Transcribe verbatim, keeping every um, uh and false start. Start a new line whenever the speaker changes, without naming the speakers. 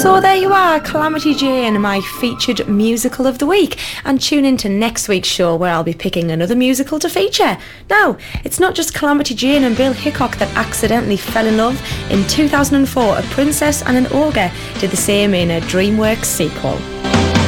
So there you are, Calamity Jane, my featured musical of the week. And tune in to next week's show where I'll be picking another musical to feature. Now, it's not just Calamity Jane and Bill Hickok that accidentally fell in love. In two thousand four, A Princess and an Ogre did the same in a DreamWorks sequel.